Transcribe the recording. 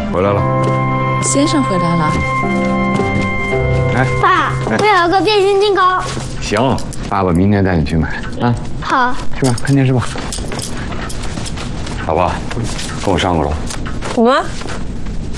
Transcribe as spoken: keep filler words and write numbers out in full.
回来了。 先生回来了。 哎， 爸，我要个变形金刚。 行，爸爸明天带你去买啊。 好， 去吧，看电视吧。老婆，跟我上个楼。 什么？